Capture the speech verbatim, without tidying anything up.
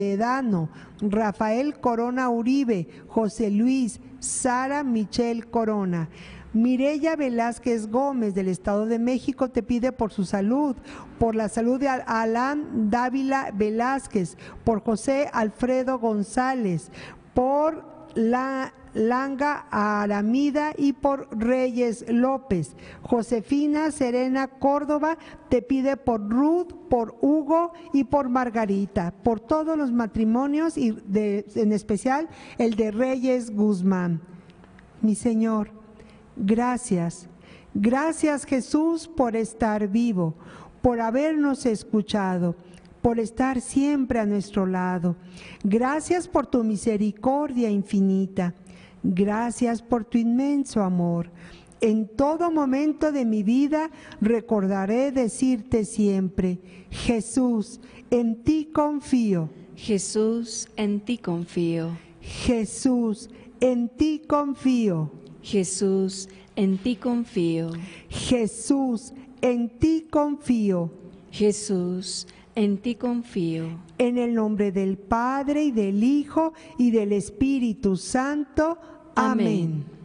Toledano, Rafael Corona Uribe, José Luis, Sara Michelle Corona. Mireya Velázquez Gómez del Estado de México te pide por su salud, por la salud de Alan Dávila Velázquez, por José Alfredo González, por la Langa Aramida y por Reyes López. Josefina Serena Córdoba te pide por Ruth, por Hugo y por Margarita, por todos los matrimonios y de, en especial el de Reyes Guzmán. Mi Señor, gracias, gracias Jesús por estar vivo, por habernos escuchado, por estar siempre a nuestro lado. Gracias por tu misericordia infinita. Gracias por tu inmenso amor. En todo momento de mi vida recordaré decirte siempre: Jesús, en ti confío. Jesús, en ti confío. Jesús, en ti confío. Jesús, en ti confío. Jesús, en ti confío. Jesús, en ti confío. En el nombre del Padre, y del Hijo, y del Espíritu Santo. Amén. Amén.